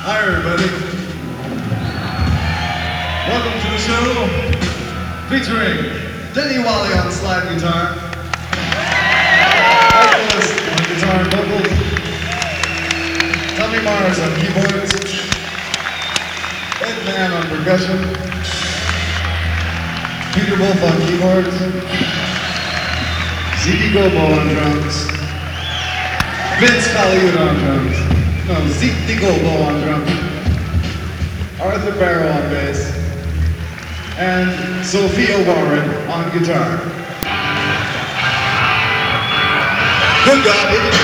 Hi everybody. Welcome to the show featuring Denny Wally on slide guitar, Nicholas on guitar and vocals, Tommy Mars on keyboards, Ed Mann on percussion, Peter Wolf on keyboards, Zeke Gobo on drums, Vince Colaiuta on drums. No, Zeke Gobo on drums, Arthur Barrow on bass, and Sophia Warren on guitar. Good God,